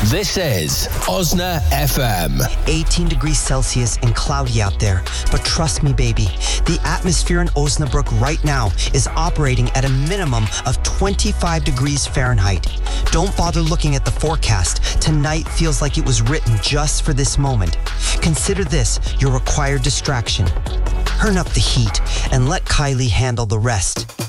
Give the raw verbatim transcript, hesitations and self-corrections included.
This is Osna F M. eighteen degrees Celsius and cloudy out there. But trust me, baby, the atmosphere in Osnabrück right now is operating at a minimum of twenty-five degrees Fahrenheit. Don't bother looking at the forecast. Tonight feels like it was written just for this moment. Consider this your required distraction. Turn up the heat and let Kylie handle the rest.